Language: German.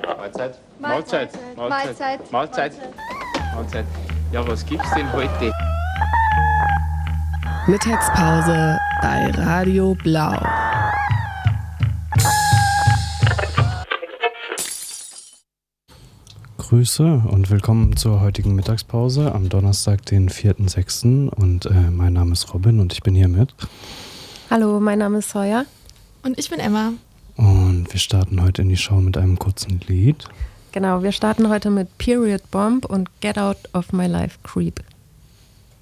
Mahlzeit. Mahlzeit. Mahlzeit. Mahlzeit. Mahlzeit. Ja, was gibt's denn heute? Mittagspause bei Radio Blau. Grüße und willkommen zur heutigen Mittagspause am Donnerstag, den 4.6. Und mein Name ist Robin und ich bin hier mit. Hallo, mein Name ist Sawyer. Und ich bin Emma. Und wir starten heute in die Show mit einem kurzen Lied. Genau, wir starten heute mit Period Bomb und Get Out of My Life Creep.